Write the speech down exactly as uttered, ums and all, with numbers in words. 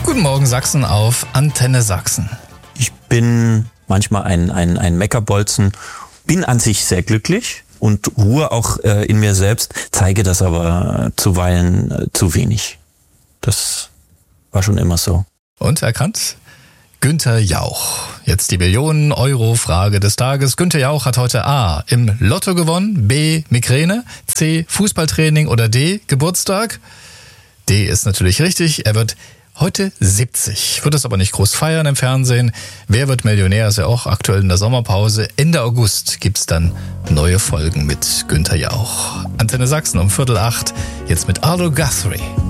Guten Morgen Sachsen auf Antenne Sachsen. Ich bin manchmal ein, ein, ein Meckerbolzen, bin an sich sehr glücklich und ruhe auch äh, in mir selbst, zeige das aber zuweilen äh, zu wenig. Das war schon immer so. Und erkannt? Günther Jauch. Jetzt die Millionen-Euro-Frage des Tages. Günther Jauch hat heute A. im Lotto gewonnen, B. Migräne, C. Fußballtraining oder D. Geburtstag. D ist natürlich richtig. Er wird heute siebzig, wird es aber nicht groß feiern im Fernsehen. Wer wird Millionär? Ist ja auch aktuell in der Sommerpause. Ende August gibt's dann neue Folgen mit Günther Jauch. Antenne Sachsen um Viertel acht, jetzt mit Arlo Guthrie.